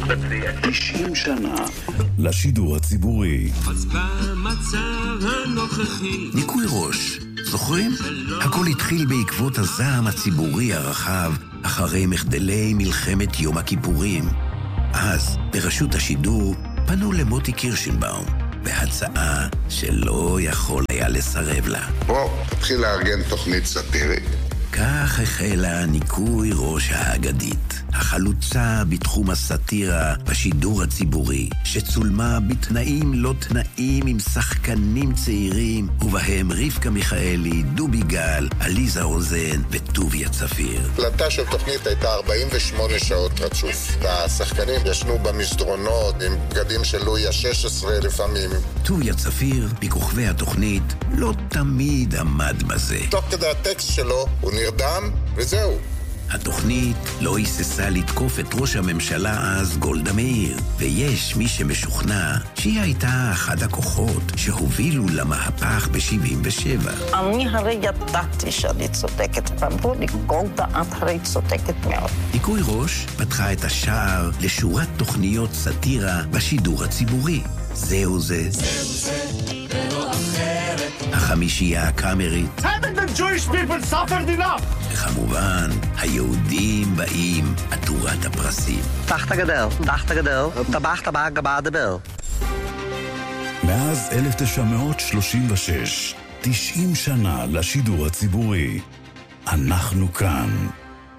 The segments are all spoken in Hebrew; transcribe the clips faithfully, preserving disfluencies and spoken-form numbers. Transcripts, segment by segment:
תשעים שנה לשידור הציבורי. אז במצב הנוכחי ניקוי ראש, זוכרים? הכל התחיל בעקבות הזעם הציבורי הרחב אחרי מחדלי מלחמת יום הכיפורים. אז ברשות השידור פנו למוטי קירשנבאום בהצעה שלא יכול היה לסרב לה. בוא, תתחיל לארגן תוכנית סאטירית. כך החלה ניקוי ראש האגדית, החלוצה בתחום הסאטירה בשידור הציבורי, שצולמה בתנאים לא תנאים עם שחקנים צעירים, ובהם רבקה מיכאלי, דובי גל, עליזה רוזן וטוביה צפיר. הקלטה של תוכנית הייתה ארבעים ושמונה שעות רצוף. השחקנים ישנו במסדרונות עם בגדים של לואי ה-שש עשרה לפעמים. טוביה צפיר, בכוכבי התוכנית, לא תמיד עמד בזה. תוך כדי הטקסט שלו הוא נרדם וזהו. התוכנית לא היססה לתקוף את ראש הממשלה אז גולדה מאיר, ויש מי שמשוכנע שהיא הייתה אחד הכוחות שהובילו למהפך ב-שבעים ושבע. אני הרי ידעתי שאני צודקת, ואמרו לי, גולדה, את הרי צודקת מאוד. ניקוי ראש פתחה את השער לשורת תוכניות סאטירה בשידור הציבורי. זהו זה. זהו זה, ולא אחרת. החמישייה הקאמרית. Haven't the Jewish people suffered enough? וכמובן, היהודים באים עטורת הפרסים. תחת הגדר, תחת הגדר, טבח טבח גבה דבר. מאז אלף תשע מאות שלושים ושש, תשעים שנה לשידור הציבורי. אנחנו כאן.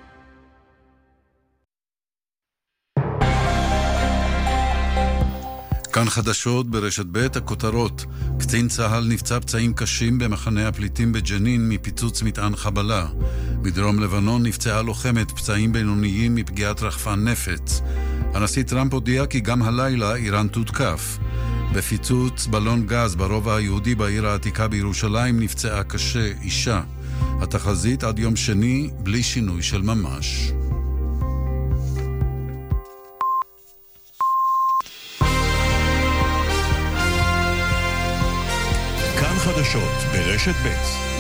כאן חדשות ברשת ב' הכותרות. קצין צהל נפצע פצעים קשים במחנה הפליטים בג'נין מפיצוץ מטען חבלה. בדרום לבנון נפצעה לוחמת פצעים בינוניים מפגיעת רחפן נפץ. הנשיא טראמפ הודיע כי גם הלילה איראן תותקף. בפיצוץ בלון גז ברובע היהודי בעיר העתיקה בירושלים נפצעה קשה אישה. התחזית עד יום שני בלי שינוי של ממש. חדשות ברשת ב'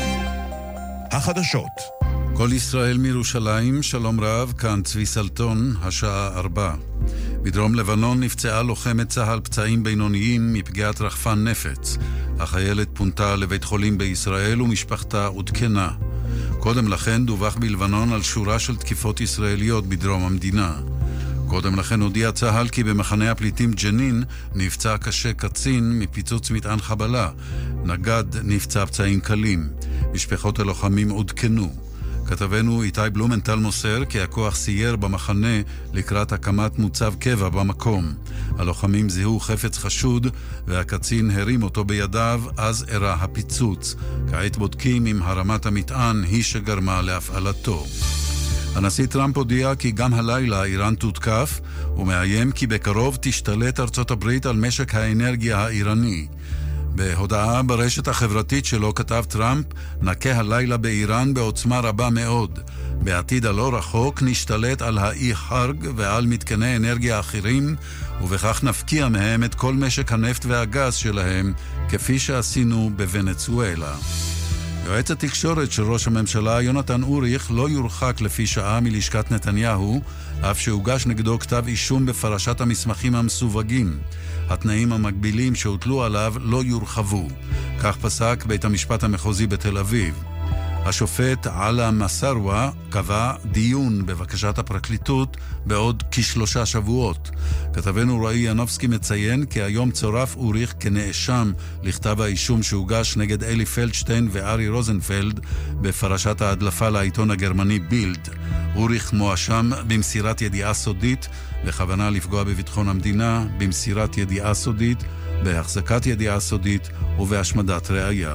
החדשות. כל ישראל מירושלים, שלום רב, כאן צבי סלטון, השעה ארבע. בדרום לבנון נפצעה לוחמת צהל פצעים בינוניים מפגיעת רחפן נפץ. החיילת פונתה לבית חולים בישראל ומשפחתה עודכנה. קודם לכן דווח בלבנון על שורה של תקיפות ישראליות בדרום המדינה. קודם לכן הודיע צהל כי במחנה הפליטים ג'נין נפצע קשה קצין מפיצוץ מטען חבלה. נגד נפצע פצעים קלים. משפחות הלוחמים עודכנו. כתבנו איתי בלומנטל מוסר כי הכוח סייר במחנה לקראת הקמת מוצב קבע במקום. הלוחמים זיהו חפץ חשוד והקצין הרים אותו בידיו, אז אירע הפיצוץ. כעת בודקים אם הרמת המטען היא שגרמה להפעלתו. הנשיא טראמפ הודיע כי גם הלילה איראן תותקף, ומאיים כי בקרוב תשתלט ארצות הברית על משק האנרגיה האיראני. בהודעה ברשת החברתית שלו כתב טראמפ, נקה הלילה באיראן בעוצמה רבה מאוד. בעתיד הלא רחוק נשתלט על האי חרג ועל מתקני אנרגיה אחרים, ובכך נפקיע מהם את כל משק הנפט והגז שלהם, כפי שעשינו בוונצואלה. יועץ התקשורת של ראש הממשלה יונתן אוריך לא יורחק לפי שעה מלשכת נתניהו, אף שהוגש נגדו כתב אישום בפרשת המסמכים המסווגים. התנאים המקבילים שהוטלו עליו לא יורחבו. כך פסק בית המשפט המחוזי בתל אביב. השופט עלה מסרווה קבע דיון בבקשת הפרקליטות בעוד כשלושה שבועות. כתבנו רועי ינובסקי מציין כי היום צורף אוריך כנאשם לכתב האישום שהוגש נגד אלי פלדשטיין וארי רוזנפלד בפרשת ההדלפה לעיתון הגרמני בילד. אוריך מואשם במסירת ידיעה סודית וכוונה לפגוע בביטחון המדינה, במסירת ידיעה סודית, בהחזקת ידיעה סודית ובהשמדת ראיה.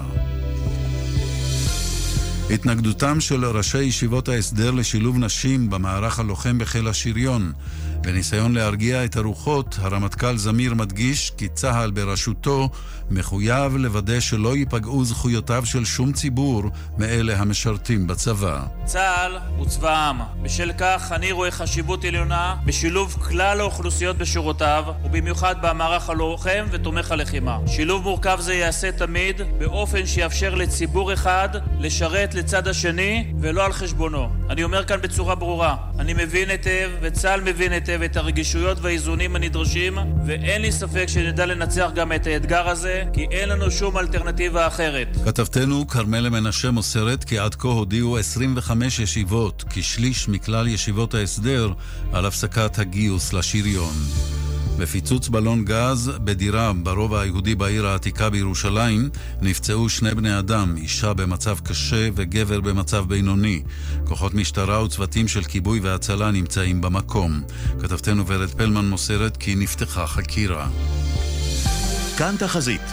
התנגדותם של ראשי ישיבות ההסדר לשילוב נשים במערך הלוחם בחיל השריון. בניסיון להרגיע את הרוחות, הרמטכ"ל זמיר מדגיש כי צה"ל בראשותו מחויב לוודא שלא ייפגעו זכויותיו של שום ציבור מאלה המשרתים בצבא. צה"ל הוא צבא העם. בשל כך אני רואה חשיבות עליונה בשילוב כלל האוכלוסיות בשורותיו, ובמיוחד במערך הלוחם ותומך הלחימה. שילוב מורכב זה יעשה תמיד באופן שיאפשר לציבור אחד לשרת לצד השני ולא על חשבונו. אני אומר כאן בצורה ברורה, אני מבין היטב וצה"ל מבין היטב את הרגישויות והאיזונים הנדרשים, ואין לי ספק שנדע לנצח גם את האתגר הזה, כי אין לנו שום אלטרנטיבה אחרת. כתבתנו כרמלה מנשה מוסרת כי עד כה הודיעו עשרים וחמש ישיבות, כשליש מכלל ישיבות ההסדר, על הפסקת הגיוס לשריון. בפיצוץ בלון גז בדירה ברובע היהודי בעיר העתיקה בירושלים נפצעו שני בני אדם, אישה במצב קשה וגבר במצב בינוני. כוחות משטרה וצוותים של כיבוי והצלה נמצאים במקום. כתבתנו ורד פלמן מוסרת כי נפתחה חקירה. כאן תחזית.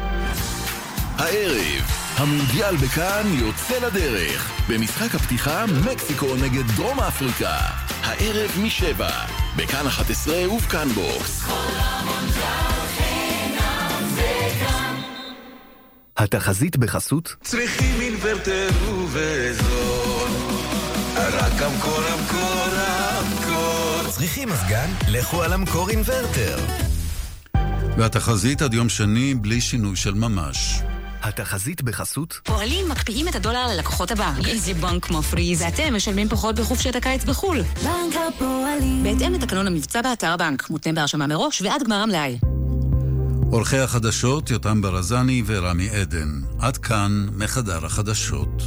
הערב, המונדיאל בכאן יוצא לדרך. במשחק הפתיחה, מקסיקו נגד דרום אפריקה. הערב משבע, בכאן אחת עשרה ובכאן בוקס. התחזית בחסות צריכים אינוורטר ובזול, רק המקור המקור המקור. צריכים מזגן? לכו על המקור אינוורטר. והתחזית עד יום שני בלי שינוי של ממש. התחזית בחסות פועלים מקפיאים את הדולר ללקוחות הבנק. איזה בנק מפריז, אתם משלמים פחות בחופשת הקיץ בחול. בנק הפועלים. בהתאם לתקנון המבצע באתר הבנק, מותנה בהרשמה מראש ועד גמר המלאי. עורכי החדשות יותם ברזני ורמי עדן. עד כאן מחדר החדשות.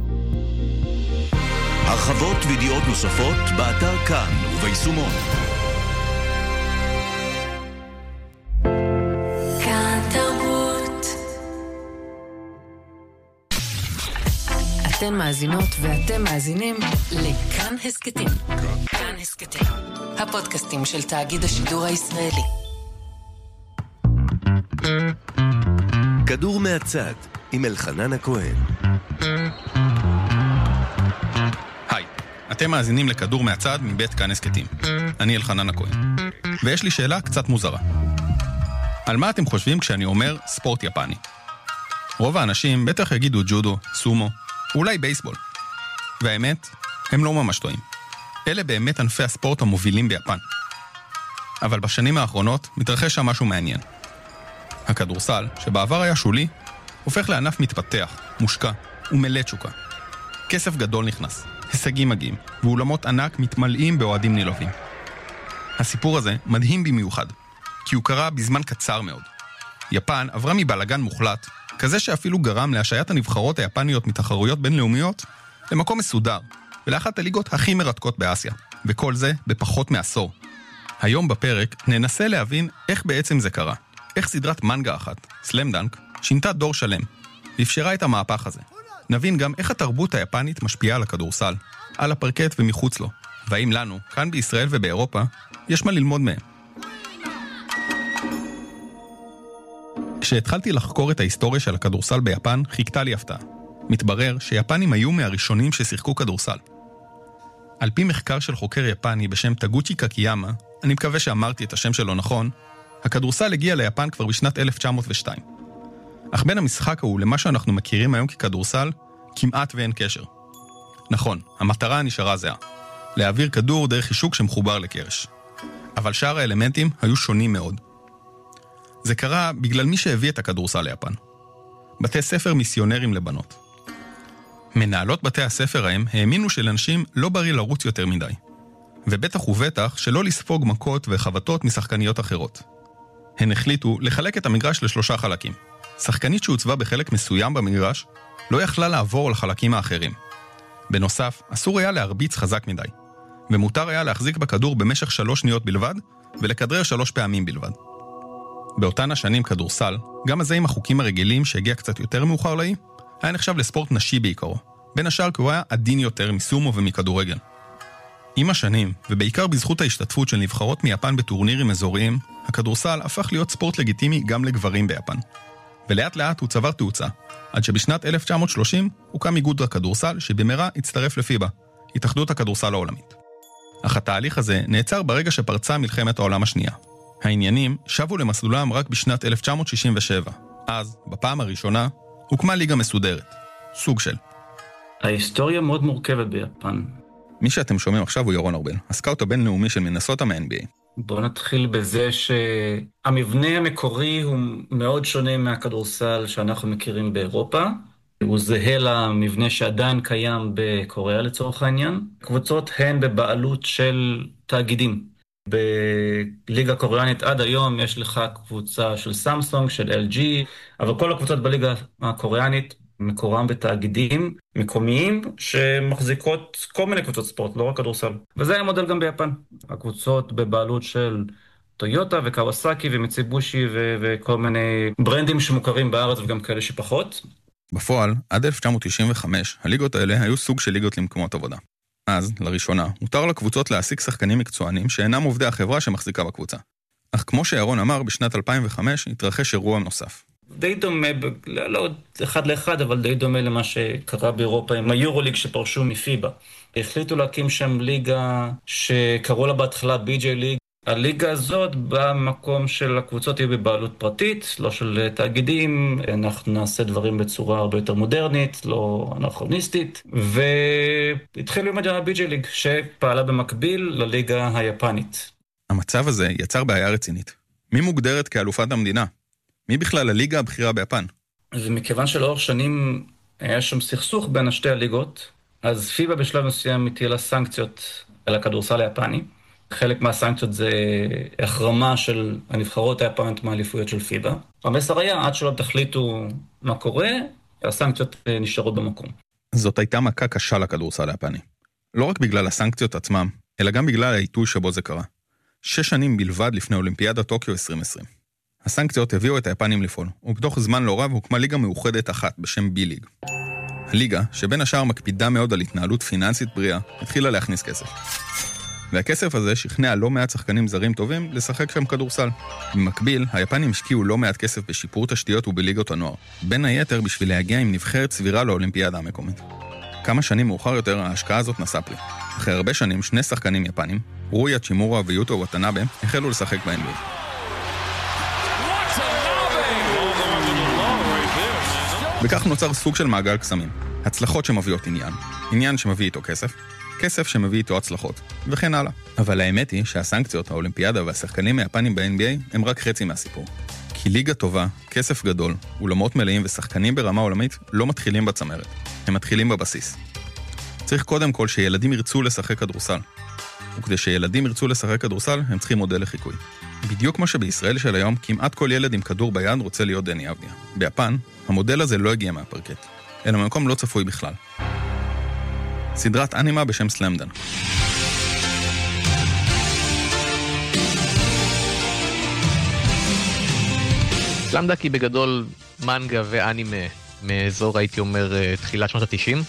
הרחבות וידיעות נוספות באתר כאן וביישומון. אתן מאזינות ואתם מאזינים לכאן הסקטים. כאן הסקטים, הפודקאסטים של תאגיד השידור הישראלי. כדור מהצד עם אלחנן הכהן. היי, אתם מאזינים לכדור מהצד מבית כאן הסקטים. אני אלחנן הכהן. ויש לי שאלה קצת מוזרה. על מה אתם חושבים כשאני אומר ספורט יפני? רוב האנשים בטח יגידו ג'ודו, סומו, אולי בייסבול. והאמת, הם לא ממש טועים. אלה באמת ענפי הספורט המובילים ביפן. אבל בשנים האחרונות מתרחש שם משהו מעניין. הכדורסל, שבעבר היה שולי, הופך לענף מתפתח, מושקע ומלא תשוקה. כסף גדול נכנס, הישגים מגיעים, ואולמות ענק מתמלאים באוהדים נלהבים. הסיפור הזה מדהים במיוחד, כי הוא קרה בזמן קצר מאוד. יפן עברה מבלגן מוחלט, כזה שאפילו גרם להשעיית הנבחרות היפניות מתחרויות בינלאומיות למקום מסודר, ולאחת הליגות הכי מרתקות באסיה, וכל זה בפחות מעשור. היום בפרק ננסה להבין איך בעצם זה קרה, איך סדרת מנגה אחת, סלאם דנק, שינתה דור שלם, ואפשרה את המהפך הזה. נבין גם איך התרבות היפנית משפיעה על הכדורסל, על הפרקט ומחוץ לו, והאם לנו, כאן בישראל ובאירופה, יש מה ללמוד מהם. כשהתחלתי לחקור את ההיסטוריה של הכדורסל ביפן, חיכתה לי הפתעה. מתברר שיפנים היו מהראשונים ששיחקו כדורסל. על פי מחקר של חוקר יפני בשם טגוצ'י קקיאמה, אני מקווה שאמרתי את השם שלו נכון, הכדורסל הגיע ליפן כבר בשנת אלף תשע מאות ושתיים. אך בין המשחק ההוא למה שאנחנו מכירים היום ככדורסל, כמעט ואין קשר. נכון, המטרה נשארה זהה. להעביר כדור דרך חישוק שמחובר לקרש. אבל שאר האלמנטים היו שונים מאוד. זה קרה בגלל מי שהביא את הכדורסל ליפן. בתי ספר מיסיונרים לבנות. מנהלות בתי הספר ההם האמינו שלאנשים לא בריא לרוץ יותר מדי. ובטח ובטח שלא לספוג מכות וחבטות משחקניות אחרות. הן החליטו לחלק את המגרש לשלושה חלקים. שחקנית שהוצבה בחלק מסוים במגרש לא יכלה לעבור לחלקים האחרים. בנוסף, אסור היה להרביץ חזק מדי. ומותר היה להחזיק בכדור במשך שלוש שניות בלבד ולכדרר שלוש פעמים בלבד. באותן השנים כדורסל, גם הזה עם החוקים הרגילים שהגיע קצת יותר מאוחר לאי, היה נחשב לספורט נשי בעיקרו. בין השאר כי הוא היה עדין יותר מסומו ומכדורגל. עם השנים, ובעיקר בזכות ההשתתפות של נבחרות מיפן בטורנירים אזוריים, הכדורסל הפך להיות ספורט לגיטימי גם לגברים ביפן. ולאט לאט הוא צבר תאוצה, עד שבשנת אלף תשע מאות שלושים הוקם איגוד הכדורסל שבמהרה הצטרף לפיבה, התאחדות הכדורסל העולמית. אך התהליך הזה נעצר ברגע שפרצה מלחמת העולם השנייה. העניינים שבו למסלולם רק בשנת אלף תשע מאות שישים ושבע. אז, בפעם הראשונה, הוקמה ליגה מסודרת. סוג של. ההיסטוריה מאוד מורכבת ביפן. מי שאתם שומעים עכשיו הוא ירון ארבל, הסקאוט הבינלאומי של מינסוטה מה-אן בי איי. בואו נתחיל בזה שהמבנה המקורי הוא מאוד שונה מהכדורסל שאנחנו מכירים באירופה. הוא זהה למבנה שעדיין קיים בקוריאה לצורך העניין. קבוצות הן בבעלות של תאגידים. בליגה הקוריאנית עד היום יש לך קבוצה של סמסונג, של אל ג'י, אבל כל הקבוצות בליגה הקוריאנית מקורם בתאגידים מקומיים שמחזיקות כל מיני קבוצות ספורט, לא רק כדורסל. וזה היה מודל גם ביפן. הקבוצות בבעלות של טויוטה וקוואסקי ומיצובישי ו- וכל מיני ברנדים שמוכרים בארץ וגם כאלה שפחות. בפועל, עד אלף תשע מאות תשעים וחמש, הליגות האלה היו סוג של ליגות למקומות עבודה. אז, לראשונה, מותר לקבוצות להעסיק שחקנים מקצוענים שאינם עובדי החברה שמחזיקה בקבוצה. אך כמו שירון אמר, בשנת אלפיים וחמש התרחש אירוע נוסף. די דומה, לא אחד לאחד, אבל די דומה למה שקרה באירופה עם היורוליג שפרשו מפיבה. החליטו להקים שם ליגה שקראו לה בהתחלה בי ג'יי ליג. הליגה הזאת במקום של הקבוצות היא בבעלות פרטית, לא של תאגידים, אנחנו נעשה דברים בצורה הרבה יותר מודרנית, לא אנכרוניסטית, והתחילו עם ה-בי ג'יי ליג שפעלה במקביל לליגה היפנית. המצב הזה יצר בעיה רצינית. מי מוגדרת כאלופת המדינה? מי בכלל הליגה הבכירה ביפן? ומכיוון שלאורך שנים היה שם סכסוך בין השתי הליגות, אז פיבה בשלב מסוים הטילה סנקציות על הכדורסל היפני. חלק מהסנקציות זה החרמה של הנבחרות היפניות מהאליפויות של פיבה. המסר היה, עד שלא תחליטו מה קורה, הסנקציות נשארות במקום. זאת הייתה מכה קשה לכדורסל היפני. לא רק בגלל הסנקציות עצמם, אלא גם בגלל העיתוי שבו זה קרה. שש שנים בלבד לפני אולימפיאדה טוקיו עשרים עשרים. הסנקציות הביאו את היפנים לפעול, ובתוך זמן לא רב הוקמה ליגה מאוחדת אחת בשם בי ליג. הליגה, שבין השאר מקפידה מאוד על התנהלות פיננסית בריאה, התחילה להכניס כסף. והכסף הזה שכנע לא מעט שחקנים זרים טובים לשחק שם כדורסל. במקביל, היפנים השקיעו לא מעט כסף בשיפור תשתיות ובליגות הנוער, בין היתר בשביל להגיע עם נבחרת סבירה לאולימפיאדה המקומית. כמה שנים מאוחר יותר ההשקעה הזאת נסעה פרי. אחרי הרבה שנים, שני שחקנים יפנים, רויה צ'ימורה ויוטו וטנאבה, החלו לשחק ב-אן בי איי. וכך נוצר סוג של מעגל קסמים. הצלחות שמביאות עניין, עניין שמביא איתו כסף, כסף שמביא איתו הצלחות, וכן הלאה. אבל האמת היא שהסנקציות, האולימפיאדה והשחקנים היפנים ב-אן בי איי הם רק חצי מהסיפור. כי ליגה טובה, כסף גדול, אולמות מלאים ושחקנים ברמה עולמית לא מתחילים בצמרת. הם מתחילים בבסיס. צריך קודם כל שילדים ירצו לשחק כדורסל. וכדי שילדים ירצו לשחק כדורסל, הם צריכים מודל לחיקוי. בדיוק כמו שבישראל של היום, כמעט כל ילד עם כדור ביד רוצה להיות דני אבדיה. ביפן, המודל הזה לא הגיע מהפרקט, אלא ממקום לא צפוי בכלל. סדרת אנימה בשם סלאמדנק. סלאמדנק היא בגדול מנגה ואנימה מאזור, הייתי אומר, תחילת שנות ה-תשעים.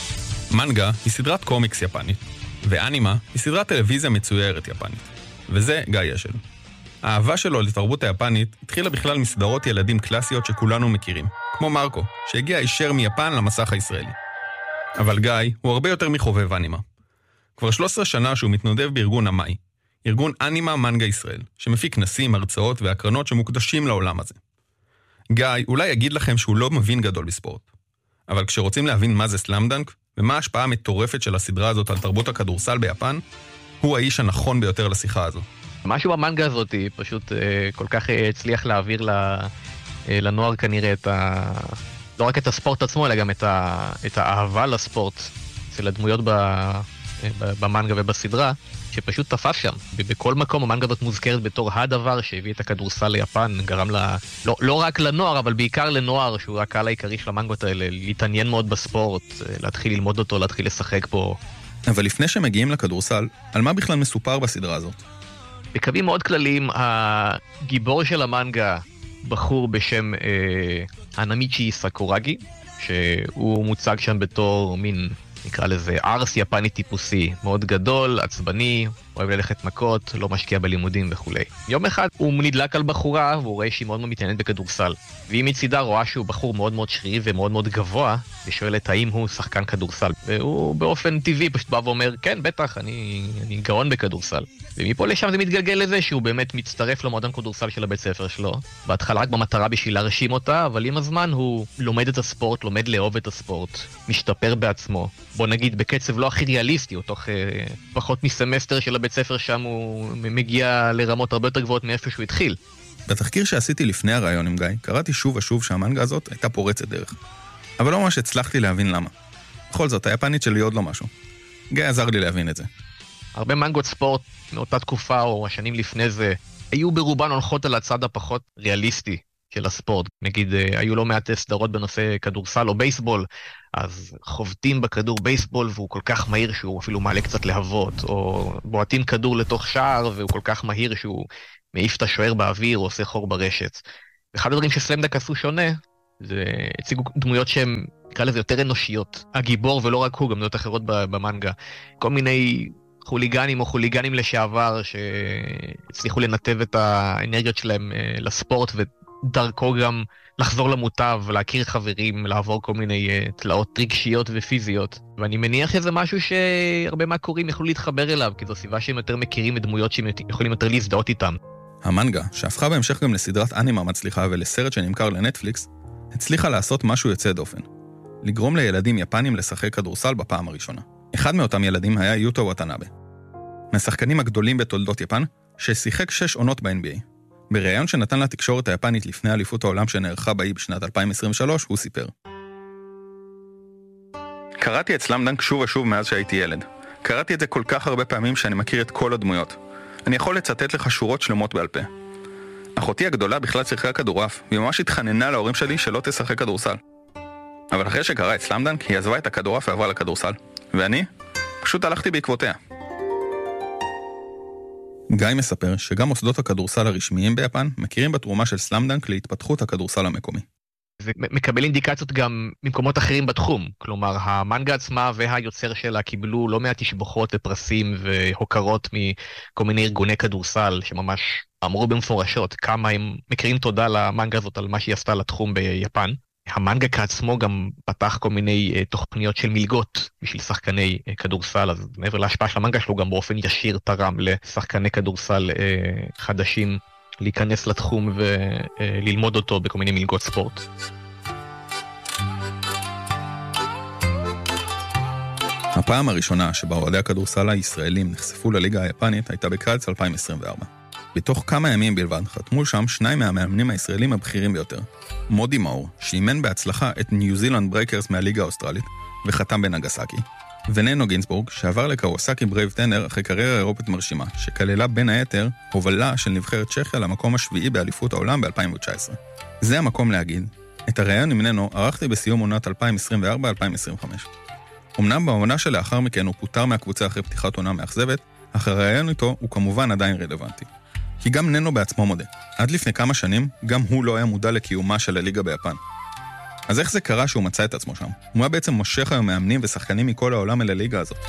מנגה היא סדרת קומיקס יפנית, ואנימה היא סדרת טלוויזיה מצוירת יפנית. וזה גיא אשל. האהבה שלו לתרבות היפנית התחילה בכלל מסדרות ילדים קלאסיות שכולנו מכירים, כמו מרקו, שהגיע הישר מיפן למסך הישראלי. אבל גיא הוא הרבה יותר מחובב אנימה. כבר שלוש עשרה שנה שהוא מתנדב בארגון המאי, ארגון אנימה מנגה ישראל, שמפיק כנסים, הרצאות והקרנות שמוקדשים לעולם הזה. גיא אולי יגיד לכם שהוא לא מבין גדול בספורט, אבל כשרוצים להבין מה זה סלאמדנק, ומה ההשפעה המטורפת של הסדרה הזאת על תרבות הכדורסל ביפן, הוא האיש הנכון ביותר לשיחה הזו. משהו במנגה הזאת פשוט אה, כל כך אה, הצליח להעביר ל, אה, לנוער כנראה את ה... לא רק את הספורט עצמו, אלא גם את, ה, את האהבה לספורט של הדמויות ב, אה, במנגה ובסדרה, שפשוט תפס שם. בכל מקום המנגה הזאת מוזכרת בתור הדבר שהביא את הכדורסל ליפן, גרם לה... לא, לא רק לנוער, אבל בעיקר לנוער, שהוא הקהל העיקרי של המנגות האלה, להתעניין מאוד בספורט, להתחיל ללמוד אותו, להתחיל לשחק בו. אבל לפני שמגיעים לכדורסל, על מה בכלל מסופר בסדרה הזאת? בקווים מאוד כלליים, הגיבור של המנגה, בחור בשם אה, הנמיצ'י סקורגי, שהוא מוצג שם בתור מין, נקרא לזה, ארס יפני טיפוסי, מאוד גדול, עצבני, אוהב ללכת מכות, לא משקיע בלימודים וכו'. יום אחד הוא נדלק על בחורה, והוא רואה שהיא מאוד מאוד מתעניינת בכדורסל. והיא מצידה רואה שהוא בחור מאוד מאוד שרירי ומאוד מאוד גבוה, ושואלת האם הוא שחקן כדורסל. והוא באופן טבעי פשוט בא ואומר, כן, בטח, אני, אני גאון בכדורסל. ומפה לשם זה מתגלגל לזה שהוא באמת מצטרף למועדון כדורסל של הבית ספר שלו. בהתחלה רק במטרה בשביל להרשים אותה, אבל עם הזמן הוא לומד את הספורט, לומד לאהוב את הספורט, משתפר בעצמו. בוא נגיד בקצב לא הכי ריאליסטי, הוא תוך אה, פחות מסמסטר של הבית ספר שם הוא מגיע לרמות הרבה יותר גבוהות מאיפה שהוא התחיל. בתחקיר שעשיתי לפני הרעיון עם גיא, קראתי שוב ושוב שהמנגה הזאת הייתה פורצת דרך. אבל לא ממש הצלחתי להבין למה. בכל זאת, היפנית שלי עוד לא משהו. גיא עזר לי להבין את זה. הרבה מנגות ספורט מאותה תקופה או השנים לפני זה, היו ברובן הולכות על הצד הפחות ריאליסטי של הספורט. נגיד, היו לא מעט סדרות בנושא כדורסל או בייסבול, אז חובטים בכדור בייסבול והוא כל כך מהיר שהוא אפילו מעלה קצת להבות, או בועטים כדור לתוך שער והוא כל כך מהיר שהוא מעיף את השוער באוויר או עושה חור ברשת. אחד הדברים שסלאם-דנק עשו שונה, זה הציגו דמויות שהן, נקרא לזה, יותר אנושיות. הגיבור, ולא רק הוא, גם דמויות אחרות במנגה. כל מיני חוליגנים או חוליגנים לשעבר שהצליחו לנתב את האנרגיות שלהם לספורט, ודרכו גם לחזור למוטב, להכיר חברים, לעבור כל מיני תלאות רגשיות ופיזיות. ואני מניח שזה משהו שהרבה מהקוראים יכלו להתחבר אליו, כי זו סיבה שהם יותר מכירים את דמויות שהם יכולים יותר להזדהות איתם. המנגה, שהפכה בהמשך גם לסדרת אנימה מצליחה ולסרט שנמכר לנטפליקס, הצליחה לעשות משהו יוצא דופן. לגרום לילדים יפנים לשחק כדורסל בפעם הראשונה. אחד מאותם ילדים היה יוטו וואטנאבה. מהשחקנים הגדולים בתולדות יפן, ששיחק שש עונות ב-אן בי איי. בראיון שנתן לתקשורת היפנית לפני אליפות העולם שנערכה באי בשנת אלפיים עשרים ושלוש, הוא סיפר. קראתי את סלאם-דנק שוב ושוב מאז שהייתי ילד. קראתי את זה כל כך הרבה פעמים שאני מכיר את כל הדמויות. אני יכול לצטט לך שורות שלמות בעל פה. אחותי הגדולה בכלל שיחקה כדורעף, והיא ממש התחננה להורים שלי שלא תשחק כדורסל. אבל אחרי שקרא את סלאם-דנק, היא עזבה את הכדורעף ועברה לכדורסל. ואני פשוט הלכתי בעקבותיה. גיא מספר שגם מוסדות הכדורסל הרשמיים ביפן מכירים בתרומה של סלאם-דנק להתפתחות הכדורסל המקומי. זה מקבל אינדיקציות גם ממקומות אחרים בתחום. כלומר, המנגה עצמה והיוצר שלה קיבלו לא מעט תשבחות ופרסים והוקרות מכל מיני ארגוני כדורסל שממש אמרו במפורשות כמה הם מכירים תודה למנגה הזאת על מה שהיא עשתה לתחום ביפן. המנגה כעצמו גם פתח כל מיני תוכניות של מלגות בשביל שחקני כדורסל, אז מעבר להשפעה של המנגה שלו גם באופן ישיר תרם לשחקני כדורסל חדשים להיכנס לתחום וללמוד אותו בכל מיני מלגות ספורט. הפעם הראשונה שבה אוהדי הכדורסל הישראלים נחשפו לליגה היפנית הייתה בקיץ אלפיים עשרים וארבע. בתוך כמה ימים בלבד חתמו שם שניים מהמאמנים הישראלים הבכירים ביותר. מודי מאור, שאימן בהצלחה את ניו זילנד ברייקרס מהליגה האוסטרלית וחתם בנגסקי, וננו גינסבורג, שעבר לקוואסקי ברייב טנר אחרי קריירה אירופית מרשימה, שכללה בין היתר הובלה של נבחרת צ'כיה למקום השביעי באליפות העולם ב-אלפיים תשע עשרה. זה המקום להגיד, את הראיון עם ננו ערכתי בסיום עונת אלפיים עשרים וארבע אלפיים עשרים וחמש. אמנם בעונה שלאחר מכן הוא פוטר מהקבוצה אחרי פתיחת עונה מאכזבת, אך הראיון איתו הוא כמובן עדיין רלוונטי. כי גם ננו בעצמו מודה. עד לפני כמה שנים, גם הוא לא היה מודע לקיומה של הליגה ביפן. אז איך זה קרה שהוא מצא את עצמו שם? הוא היה בעצם מושך היום מאמנים ושחקנים מכל העולם אל הליגה הזאת.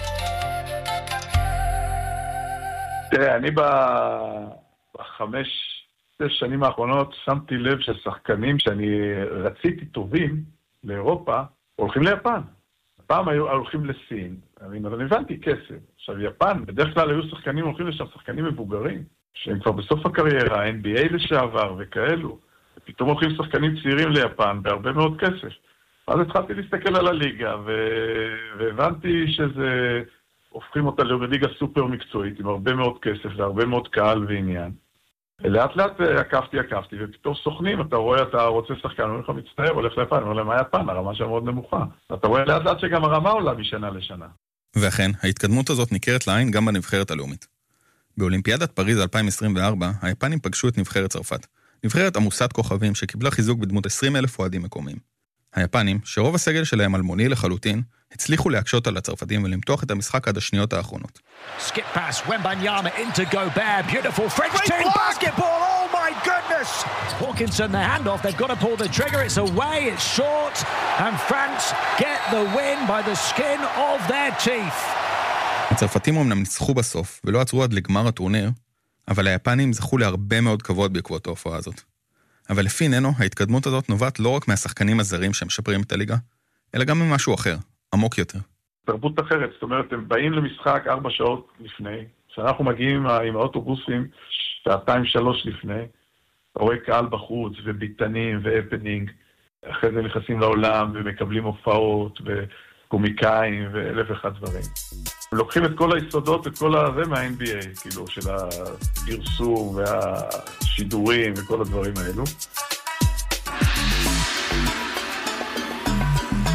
תראה, אני בחמש, שש שנים האחרונות שמתי לב ששחקנים שאני רציתי טובים לאירופה, הולכים ליפן. פעם היו הולכים לסין, אבל הבנתי כסף. עכשיו, יפן, בדרך כלל היו שחקנים הולכים לשם, שחקנים מבוגרים, שהם כבר בסוף הקריירה, אן בי איי לשעבר וכאלו. פתאום הולכים שחקנים צעירים ליפן בהרבה מאוד כסף. אז התחלתי להסתכל על הליגה, ו... והבנתי שזה... הופכים אותה לליגה סופר מקצועית, עם הרבה מאוד כסף והרבה מאוד קהל ועניין. לאט לאט עקפתי, עקפתי, ופתאום סוכנים, אתה רואה, אתה רוצה שחקן, אומר לך מצטער, הולך ליפן, אומר להם, מה יפן? הרמה שם מאוד נמוכה. אתה רואה לאט לאט שגם הרמה עולה משנה לשנה. ואכן, ההתקדמות הזאת ניכרת לעין גם בנבחרת הלאומית. באולימפיאדת פריז אלפיים עשרים וארבע, היפנים פגשו את נבחרת צרפת. נבחרת עמוסת כוכבים שקיבלה חיזוק בדמות עשרים אלף אוהדים מקומיים. היפנים, שרוב הסגל שלהם אלמוני לחלוטין, הצליחו להקשות על הצרפתים ולמתוח את המשחק עד השניות האחרונות. Skip pass, Wembanyama into Gobert, beautiful French team basketball, oh my goodness! Hawkinson, the handoff, they've got to pull the trigger, it's away, it's short, and France get the win by the skin of their teeth. הצרפתים אומנם ניצחו בסוף ולא עצרו עד לגמר הטורניר, אבל היפנים זכו להרבה מאוד כבוד בעקבות ההופעה הזאת. אבל לפי ננו, ההתקדמות הזאת נובעת לא רק מהשחקנים הזרים שמשפרים את הליגה, אלא גם ממשהו אחר, עמוק יותר. תרבות אחרת, זאת אומרת, הם באים למשחק ארבע שעות לפני, כשאנחנו מגיעים עם האוטובוסים שעתיים שלוש לפני, רואה קהל בחוץ וביטנים והפנינג, אחרי זה נכנסים לעולם ומקבלים הופעות וקומיקאים ואלף ואחד דברים. הם לוקחים את כל היסודות, את כל הזה מה-אן בי איי, כאילו, של הפרסום והשידורים וכל הדברים האלו.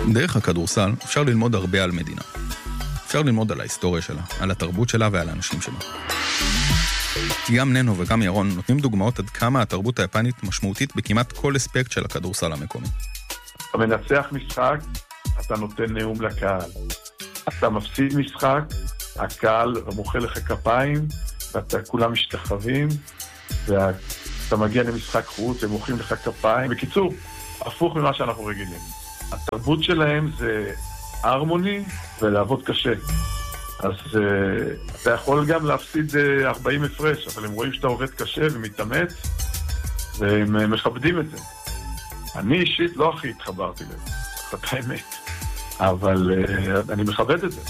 דרך הכדורסל אפשר ללמוד הרבה על מדינה. אפשר ללמוד על ההיסטוריה שלה, על התרבות שלה ועל האנשים שלה. גם ננו וגם ירון נותנים דוגמאות עד כמה התרבות היפנית משמעותית בכמעט כל אספקט של הכדורסל המקומי. אתה מנצח משחק, אתה נותן נאום לקהל. אתה מפסיד משחק, הקהל מוחא לך כפיים, ואתה כולם משתחווים, ואתה מגיע למשחק חוץ, הם מוחאים לך כפיים. בקיצור, הפוך ממה שאנחנו רגילים. התרבות שלהם זה הרמוני ולעבוד קשה. אז uh, אתה יכול גם להפסיד uh, ארבעים הפרש, אבל הם רואים שאתה עובד קשה ומתאמץ, והם uh, מכבדים את זה. אני אישית לא הכי התחברתי לזה, זאת האמת, אבל uh, אני מכבד את זה.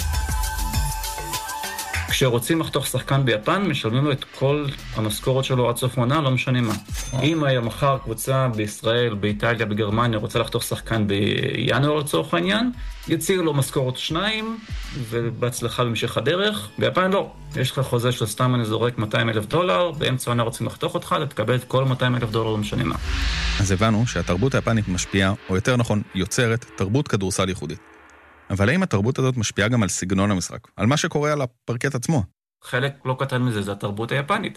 כשרוצים לחתוך שחקן ביפן, משלמים לו את כל המשכורת שלו עד סוף עונה, לא משנה מה. אם היה מחר קבוצה בישראל, באיטליה, בגרמניה, רוצה לחתוך שחקן בינואר לצורך העניין, יציעו לו משכורת שניים, ובהצלחה במשך הדרך. ביפן לא. יש לך חוזה של סתם אני זורק מאתיים אלף דולר, באמצע עונה רוצים לחתוך אותך, לתקבל את כל מאתיים אלף דולר, לא משנה מה. אז הבנו שהתרבות היפנית משפיעה, או יותר נכון, יוצרת תרבות כדורסל ייחודית. אבל האם התרבות הזאת משפיעה גם על סגנון המשחק? על מה שקורה על הפרקט עצמו? חלק לא קטן מזה, זה התרבות היפנית.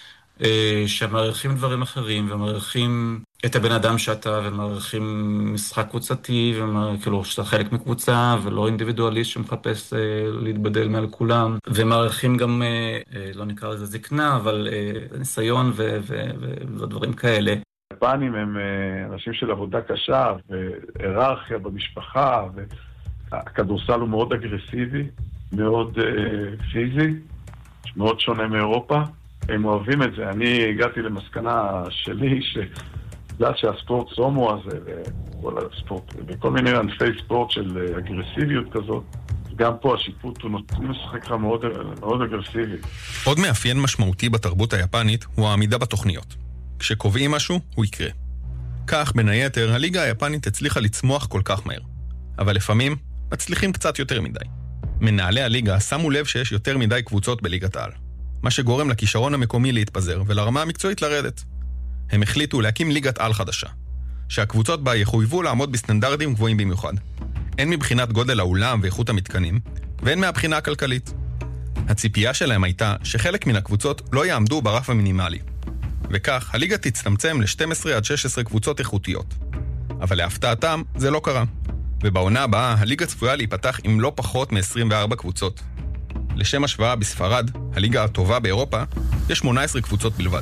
שמערכים דברים אחרים, ומערכים את הבן אדם שאתה, ומערכים משחק קבוצתי, וכאילו שאתה חלק מקבוצה, ולא אינדיבידואליסט שמחפש להתבדל מעל כולם, ומערכים גם, לא נקרא לזה זקנה, אבל ניסיון ודברים כאלה. היפנים הם אנשים של עבודה קשה, והיררכיה במשפחה, ו... הכדורסל הוא מאוד אגרסיבי, מאוד uh, פיזי, מאוד שונה מאירופה. הם אוהבים את זה. אני הגעתי למסקנה שלי, שבגלל שהספורט סומו הזה, וכל הספורט, וכל מיני ענפי ספורט של אגרסיביות כזאת, גם פה השיפוט הוא נותן לשחק מאוד, מאוד אגרסיבי. עוד מאפיין משמעותי בתרבות היפנית הוא העמידה בתוכניות. כשקובעים משהו, הוא יקרה. כך, בין היתר, הליגה היפנית הצליחה לצמוח כל כך מהר. אבל לפעמים מצליחים קצת יותר מדי. מנהלי הליגה שמו לב שיש יותר מדי קבוצות בליגת העל, מה שגורם לכישרון המקומי להתפזר ולרמה המקצועית לרדת. הם החליטו להקים ליגת על חדשה, שהקבוצות בה יחויבו לעמוד בסטנדרדים גבוהים במיוחד, הן מבחינת גודל האולם ואיכות המתקנים, והן מהבחינה הכלכלית. הציפייה שלהם הייתה שחלק מן הקבוצות לא יעמדו ברף המינימלי, וכך הליגה תצטמצם ל-שתים עשרה עד שש עשרה קבוצות איכותיות. אבל להפתעתם זה לא קרה. ובעונה הבאה הליגה צפויה להיפתח עם לא פחות מ-עשרים וארבע קבוצות. לשם השוואה, בספרד, הליגה הטובה באירופה, יש שמונה עשרה קבוצות בלבד.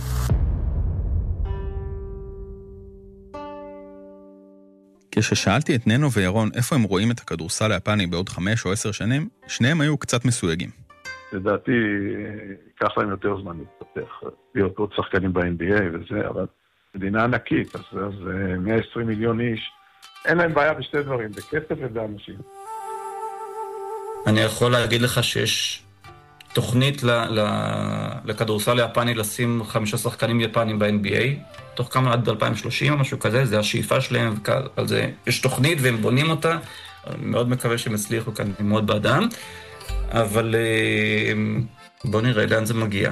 כששאלתי את ננו וירון איפה הם רואים את הכדורסל היפני בעוד חמש או עשר שנים, שניהם היו קצת מסויגים. לדעתי, ייקח להם יותר זמן להתפתח, להיות עוד שחקנים ב-אן בי איי וזה, אבל מדינה ענקית, אז, אז מאה ועשרים מיליון איש, אין להם בעיה בשתי דברים, בכסף ובאנשים. אני יכול להגיד לך שיש תוכנית ל- ל- לכדורסל היפני לשים חמישה שחקנים יפנים ב-אן בי איי, תוך כמה עד אלפיים ושלושים או משהו כזה, זה השאיפה שלהם, על זה יש תוכנית והם בונים אותה, אני מאוד מקווה שהם הצליחו כאן מאוד באדם, אבל בוא נראה לאן זה מגיע.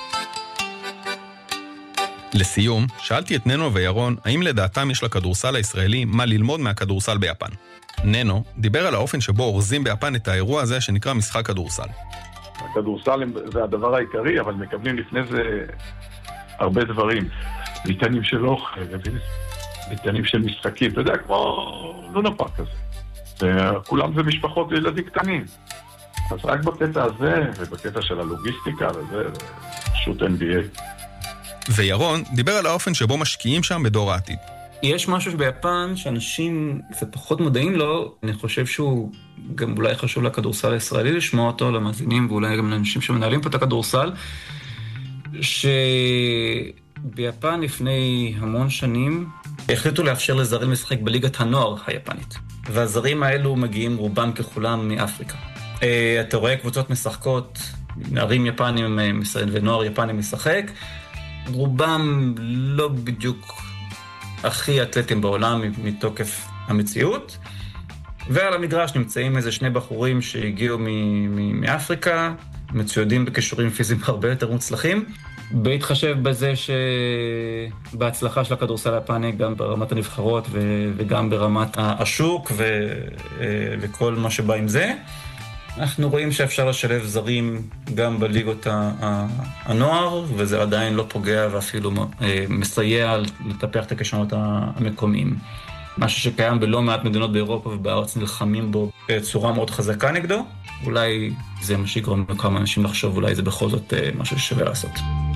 לסיום, שאלתי את ננו וירון האם לדעתם יש לכדורסל הישראלי מה ללמוד מהכדורסל ביפן. ננו דיבר על האופן שבו אורזים ביפן את האירוע הזה שנקרא משחק כדורסל. הכדורסל זה הדבר העיקרי, אבל מקבלים לפני זה הרבה דברים. ביטנים של אוכל, ביטנים של משחקים, אתה יודע, כמו לונה פארק כזה. וכולם זה משפחות וילדים קטנים. אז רק בקטע הזה, ובקטע של הלוגיסטיקה, וזה פשוט אן בי איי. וירון דיבר על האופן שבו משקיעים שם בדור העתיד. יש משהו ביפן שאנשים קצת פחות מודעים לו, אני חושב שהוא גם אולי חשוב לכדורסל הישראלי לשמוע אותו, למאזינים ואולי גם לאנשים שמנהלים פה את הכדורסל, שביפן לפני המון שנים החליטו לאפשר לזרים לשחק בליגת הנוער היפנית. והזרים האלו מגיעים רובם ככולם מאפריקה. אתה רואה קבוצות משחקות, נערים יפנים ונוער יפנים משחק, רובם לא בדיוק הכי אתלטים בעולם מתוקף המציאות, ועל המגרש נמצאים איזה שני בחורים שהגיעו מאפריקה, מצוידים בקישורים פיזיים הרבה יותר מוצלחים, בהתחשב בזה שבהצלחה של הכדורסל היפני גם ברמת הנבחרות ו- וגם ברמת השוק ו- וכל מה שבא עם זה, אנחנו רואים שאפשר לשלב זרים גם בליגות הנוער, וזה עדיין לא פוגע ואפילו מסייע לטפח את הכישרונות המקומיים. משהו שקיים בלא מעט מדינות באירופה ובארץ נלחמים בו בצורה מאוד חזקה נגדו. אולי זה מה שיגרום לכמה אנשים לחשוב, אולי זה בכל זאת משהו ששווה לעשות.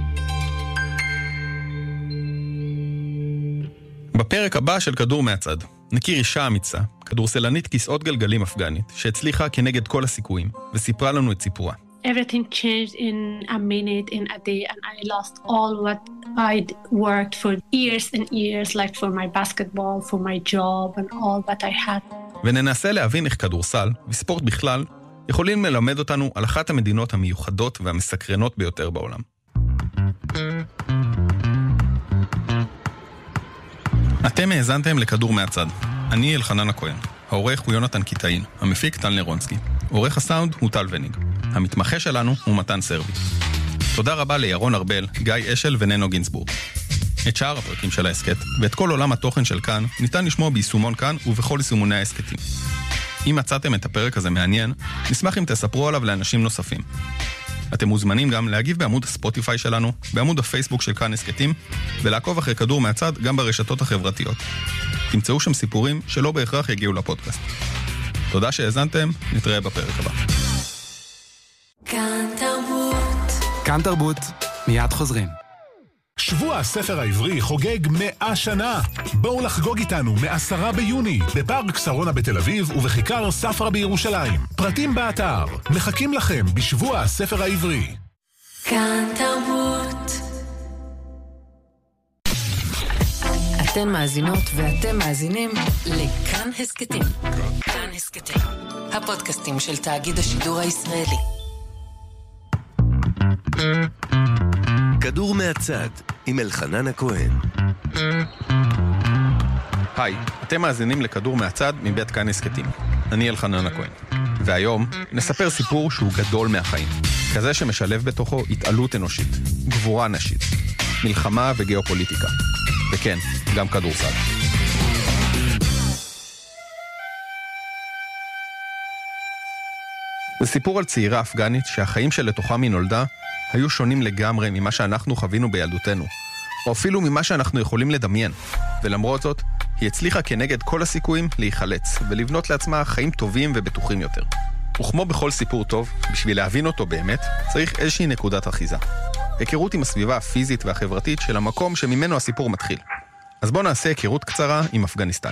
בפרק הבא של כדור מהצד, נכיר אישה אמיצה, כדורסלנית כיסאות גלגלים אפגנית, שהצליחה כנגד כל הסיכויים, וסיפרה לנו את סיפורה. Everything changed in a minute, in a day, and I lost all what I'd worked for years and years, like for my basketball, for my job, and all that I had. וננסה להבין איך כדורסל, וספורט בכלל, יכולים ללמד אותנו על אחת המדינות המיוחדות והמסקרנות ביותר בעולם. אתם האזנתם לכדור מהצד. אני אלחנן הכהן. העורך הוא יונתן קיטאין, המפיק טל נרונסקי. עורך הסאונד הוא טל וניג. המתמחה שלנו הוא מתן סרבי. תודה רבה לירון ארבל, גיא אשל וננו גינסבורג. את שאר הפרקים של העסקת ואת כל עולם התוכן של כאן ניתן לשמוע ביישומון כאן ובכל יישומוני העסקתים. אם מצאתם את הפרק הזה מעניין, נשמח אם תספרו עליו לאנשים נוספים. אתם מוזמנים גם להגיב בעמוד הספוטיפיי שלנו, בעמוד הפייסבוק של כאן עסקתים, ולעקוב אחרי כדור מהצד גם ברשתות החברתיות. תמצאו שם סיפורים שלא בהכרח יגיעו לפודקאסט. תודה שהאזנתם, נתראה בפרק הבא. כאן תרבות. כאן תרבות, מיד חוזרים. שבוע הספר העברי חוגג מאה שנה. בואו לחגוג איתנו מעשרה ביוני בפארק שרונה בתל אביב ובכיכר ספרא בירושלים. פרטים באתר. מחכים לכם בשבוע הספר העברי. כאן תרבות. אתן מאזינות ואתם מאזינים לכאן הסקטים. כאן הסקטים. הפודקאסטים של תאגיד השידור הישראלי. כדור מהצד עם אלחנן הכהן. היי, אתם מאזינים לכדור מהצד מבית כאן הסקטים. אני אלחנן הכהן. והיום נספר סיפור שהוא גדול מהחיים. כזה שמשלב בתוכו התעלות אנושית, גבורה נשית, מלחמה וגיאופוליטיקה. וכן, גם כדורסל. זה סיפור על צעירה אפגנית שהחיים שלתוכם היא נולדה היו שונים לגמרי ממה שאנחנו חווינו בילדותנו, או אפילו ממה שאנחנו יכולים לדמיין. ולמרות זאת, היא הצליחה כנגד כל הסיכויים להיחלץ ולבנות לעצמה חיים טובים ובטוחים יותר. וכמו בכל סיפור טוב, בשביל להבין אותו באמת, צריך איזושהי נקודת אחיזה. היכרות עם הסביבה הפיזית והחברתית של המקום שממנו הסיפור מתחיל. אז בואו נעשה היכרות קצרה עם אפגניסטן.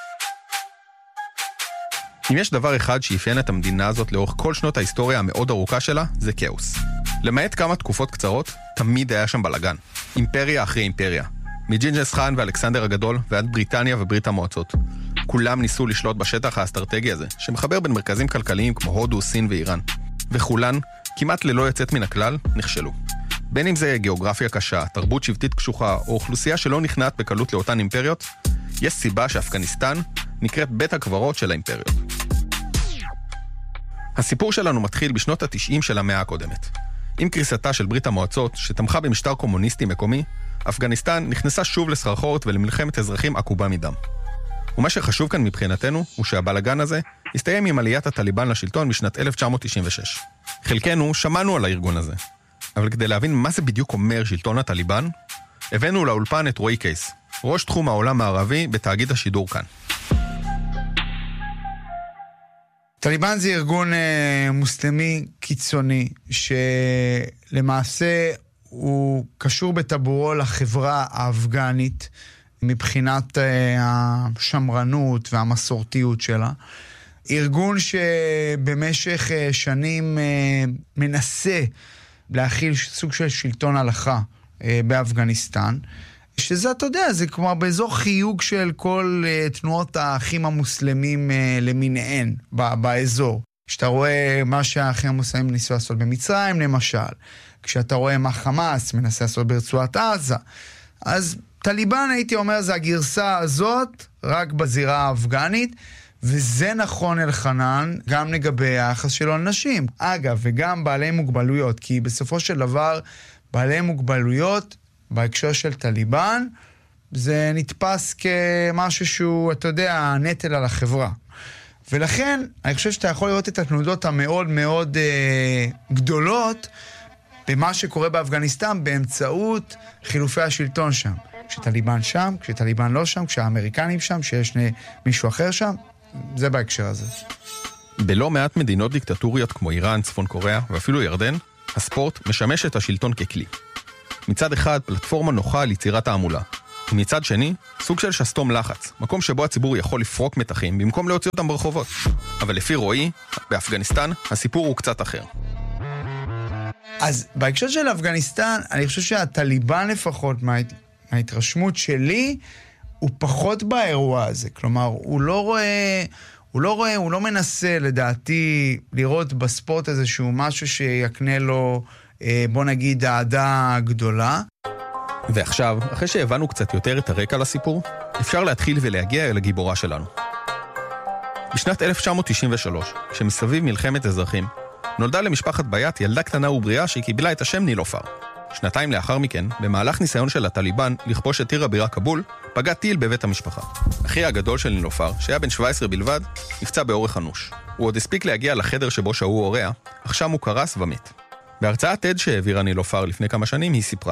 אם יש דבר אחד שאפיין את המדינה הזאת לאורך כל שנות ההיסטוריה המאוד ארוכה שלה, זה כאוס. למעט כמה תקופות קצרות, תמיד היה שם בלגן. אימפריה אחרי אימפריה. מג'ינג'ס חאן ואלכסנדר הגדול ועד בריטניה וברית המועצות. כולם ניסו לשלוט בשטח האסטרטגי הזה, שמחבר בין מרכזים כלכליים כמו הודו, סין ואיראן. וכולן, כמעט ללא יוצאת מן הכלל, נכשלו. בין אם זה גיאוגרפיה קשה, תרבות שבטית קשוחה, או אוכלוסייה שלא נכנעת בקלות לאותן אימפריות, יש סיבה שאפגניסטן נקראת בית הקברות של האימפריות. הסיפור שלנו מתחיל בשנות ה-תשעים של המאה הקודמת. עם קריסתה של ברית המועצות, שתמכה במשטר קומוניסטי מקומי, אפגניסטן נכנסה שוב לסחרחורת ולמלחמת אזרחים עקובה מדם. ומה שחשוב כאן מבחינתנו, הוא שהבלגן הזה הסתיים עם עליית הטליבן לשלטון בשנת אלף תשע מאות תשעים ושש. חלקנו שמענו על הארגון הזה, אבל כדי להבין מה זה בדיוק אומר שלטון הטליבן, הבאנו לאולפן את רועי קייס, ראש תחום העולם הערבי בתאגיד השידור כאן. טליבן זה ארגון אה, מוסלמי קיצוני, שלמעשה הוא קשור בטבורו לחברה האפגנית, מבחינת אה, השמרנות והמסורתיות שלה. ארגון שבמשך אה, שנים אה, מנסה להכיל סוג של שלטון הלכה אה, באפגניסטן, שזה, אתה יודע, זה כמו באזור חיוג של כל uh, תנועות האחים המוסלמים uh, למיניהן ב- באזור. כשאתה רואה מה שהאחים המוסלמים ניסו לעשות במצרים, למשל, כשאתה רואה מה חמאס מנסה לעשות ברצועת עזה, אז טליבן, הייתי אומר, זה הגרסה הזאת, רק בזירה האפגנית, וזה נכון אלחנן, גם לגבי היחס שלו לנשים. אגב, וגם בעלי מוגבלויות, כי בסופו של דבר, בעלי מוגבלויות, בהקשר של טליבן, זה נתפס כמשהו שהוא, אתה יודע, נטל על החברה. ולכן, אני חושב שאתה יכול לראות את התנודות המאוד מאוד אה, גדולות, במה שקורה באפגניסטן, באמצעות חילופי השלטון שם. כשטליבן שם, כשטליבן לא שם, כשהאמריקנים שם, כשיש מישהו אחר שם, זה בהקשר הזה. בלא מעט מדינות דיקטטוריות כמו איראן, צפון קוריאה ואפילו ירדן, הספורט משמש את השלטון ככלי. מצד אחד, פלטפורמה נוחה על יצירת תעמולה. ומצד שני, סוג של שסתום לחץ, מקום שבו הציבור יכול לפרוק מתחים במקום להוציא אותם ברחובות. אבל לפי רועי, באפגניסטן, הסיפור הוא קצת אחר. אז בהקשר של אפגניסטן, אני חושב שהטליבן לפחות, מה, מההתרשמות שלי, הוא פחות באירוע הזה. כלומר, הוא לא רואה, הוא לא רואה, הוא לא מנסה, לדעתי, לראות בספורט איזשהו משהו שיקנה לו, בוא נגיד, אהדה גדולה. ועכשיו, אחרי שהבנו קצת יותר את הרקע לסיפור, אפשר להתחיל ולהגיע אל הגיבורה שלנו. בשנת אלף תשע מאות תשעים ושלוש, כשמסביב מלחמת אזרחים, נולדה למשפחת ביית ילדה קטנה ובריאה שקיבלה את השם נילופר. שנתיים לאחר מכן, במהלך ניסיון של הטליבן לכבוש את עיר הבירה כבול, פגע טיל בבית המשפחה. אחי הגדול של נילופר, שהיה בן שבע עשרה בלבד, נפצע באורח אנוש. הוא עוד הספיק להגיע לחדר שבו שהו הוריה, אך שם הוא קרס ומת. בהרצאת טד שהעבירה נילופר לפני כמה שנים היא סיפרה.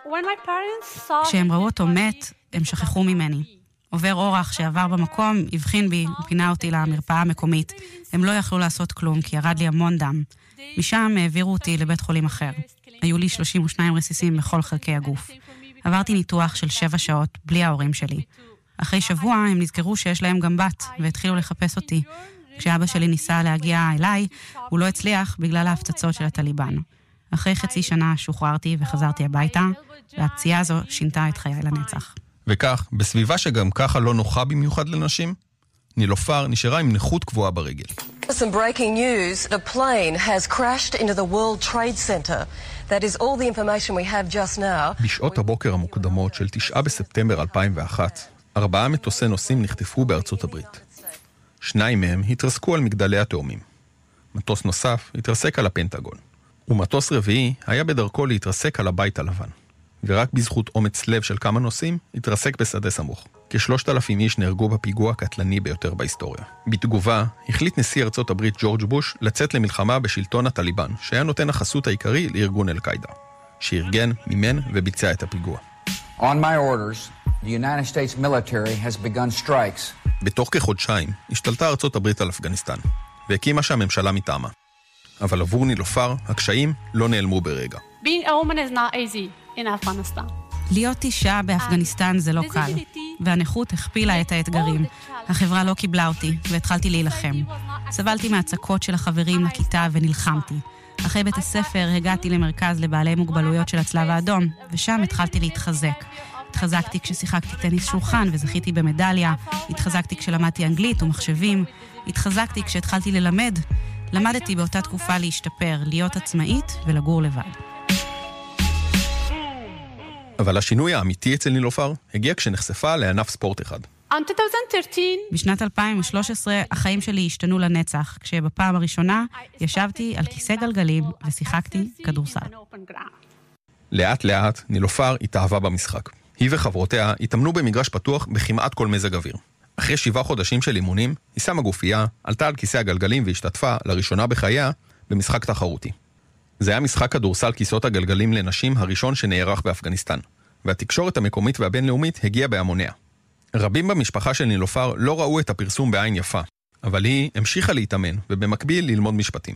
כשהם ראו אותו מת, הם שכחו ממני. עובר אורח שעבר במקום, הבחין בי, פינה אותי למרפאה המקומית. הם לא יכלו לעשות כלום, כי ירד לי המון דם. משם העבירו אותי לבית חולים אחר. היו לי שלושים ושניים רסיסים בכל חלקי הגוף. עברתי ניתוח של שבע שעות, בלי ההורים שלי. אחרי שבוע הם נזכרו שיש להם גם בת, והתחילו לחפש אותי. כשאבא שלי ניסה להגיע אליי, הוא לא הצליח בגלל ההפצצות של הטליבן. אחרי חצי שנה שוחררתי וחזרתי הביתה, והפציעה הזו שינתה את חיי לנצח. וכך, בסביבה שגם ככה לא נוחה במיוחד לנשים, נילופר נשארה עם נכות קבועה ברגל. Some breaking news, a plane has crashed into the World Trade Center. That is all the information we have just now. בשעות הבוקר המוקדמות של תשעה בספטמבר אלפיים ואחת, ארבעה מטוסי נוסעים נחטפו בארצות הברית. שניים מהם התרסקו על מגדלי התאומים. מטוס נוסף התרסק על הפנטגון. ומטוס רביעי היה בדרכו להתרסק על הבית הלבן. ורק בזכות אומץ לב של כמה נוסעים, התרסק בשדה סמוך. כשלושת אלפים איש נהרגו בפיגוע הקטלני ביותר בהיסטוריה. בתגובה, החליט נשיא ארצות הברית ג'ורג' בוש לצאת למלחמה בשלטון הטליבן, שהיה נותן החסות העיקרי לארגון אל-קאידה, שארגן, מימן וביצע את הפיגוע. On my orders, the United States military has begun strikes. בתוך כחודשיים, השתלטה ארצות הברית על אפגניסטן, והקימה שם ממשלה מטעמה. אבל עבור נילופר, הקשיים לא נעלמו ברגע. Being a woman is not easy in Afghanistan. להיות אישה באפגניסטן זה לא קל, והנכות הכפילה את האתגרים. החברה לא קיבלה אותי, והתחלתי להילחם. סבלתי מהצקות של החברים לכיתה ונלחמתי. אחרי בית הספר הגעתי למרכז לבעלי מוגבלויות של הצלב האדום, ושם התחלתי להתחזק. התחזקתי כששיחקתי טניס שולחן וזכיתי במדליה, התחזקתי כשלמדתי אנגלית ומחשבים, התחזקתי כשהתחלתי ללמד. למדתי באותה תקופה להשתפר, להיות עצמאית ולגור לבד. אבל השינוי האמיתי אצל נילופר הגיע כשנחשפה לענף ספורט אחד. בשנת אלפיים ושלוש עשרה החיים שלי השתנו לנצח, כשבפעם הראשונה ישבתי על כיסא גלגלים ושיחקתי כדורסל. לאט לאט נילופר התאהבה במשחק. היא וחברותיה התאמנו במגרש פתוח בכמעט כל מזג אוויר. אחרי שבעה חודשים של אימונים, היא שמה גופייה, עלתה על כיסא הגלגלים והשתתפה לראשונה בחייה במשחק תחרותי. זה היה משחק כדורסל כיסאות הגלגלים לנשים הראשון שנערך באפגניסטן, והתקשורת המקומית והבינלאומית הגיעה בהמוניה. רבים במשפחה של נילופר לא ראו את הפרסום בעין יפה, אבל היא המשיכה להתאמן ובמקביל ללמוד משפטים.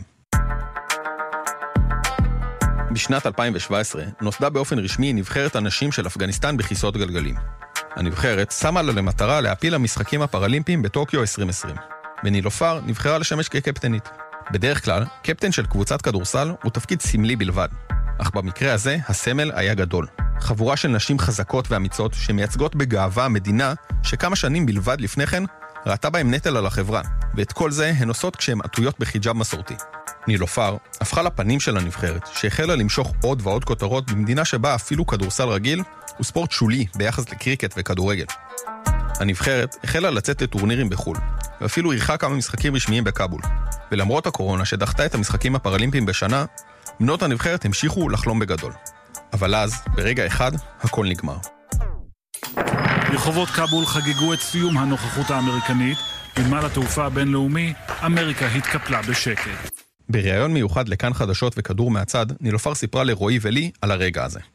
בשנת אלפיים שבע עשרה נוסדה באופן רשמי נבחרת הנשים של אפגניסטן בכיסאות גלגלים. הנבחרת שמה לה למטרה להפיל המשחקים הפרלימפיים בטוקיו עשרים עשרים, ונילופר נבחרה לשמש כקפטנית. בדרך כלל, קפטן של קבוצת כדורסל הוא תפקיד סמלי בלבד, אך במקרה הזה הסמל היה גדול. חבורה של נשים חזקות ואמיצות שמייצגות בגאווה המדינה שכמה שנים בלבד לפני כן ראתה בהם נטל על החברה, ואת כל זה הן עושות כשהן עטויות בחיג'אב מסורתי. נילופר הפכה לפנים של הנבחרת, שהחלה למשוך עוד ועוד כותרות במדינה שבה אפילו כדורסל רגיל הוא ספורט שולי ביחס לקריקט וכדורגל. הנבחרת החלה לצאת לטורנירים בחול, ואפילו אירחה כמה משחקים רשמיים בקאבול. ולמרות הקורונה שדחתה את המשחקים הפרלימפיים בשנה, בנות הנבחרת המשיכו לחלום בגדול. אבל אז, ברגע אחד, הכל נגמר. רחובות קאבול חגגו את סיום הנוכחות האמריקנית, בנמל התעופה הבינלאומי, אמריקה התקפלה בשקט. בריאיון מיוחד לכאן חדשות וכדור מהצד, נילופר סיפרה לרועי ולי על הרגע הזה.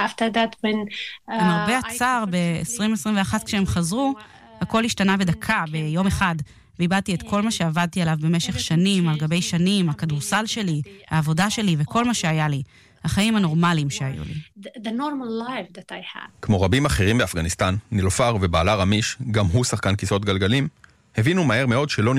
למרבה הצער, ב-עשרים עשרים ואחת כשהם חזרו, הכל השתנה בדקה, ביום אחד. ואיבדתי את כל מה שעבדתי עליו במשך שנים, על גבי שנים, הכדורסל שלי, העבודה שלי וכל מה שהיה לי. החיים הנורמליים שהיו לי. כמו רבים אחרים באפגניסטן, נילופר ובעלה רמיש, גם הוא שחקן כיסאות גלגלים, הבינו מהר מאוד שלא